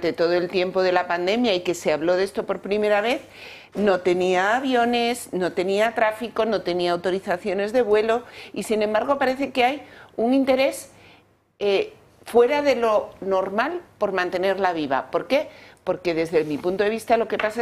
durante todo el tiempo de la pandemia y que se habló de esto por primera vez, no tenía aviones, no tenía tráfico, no tenía autorizaciones de vuelo y sin embargo parece que hay un interés fuera de lo normal por mantenerla viva. ¿Por qué? Porque desde mi punto de vista lo que pasa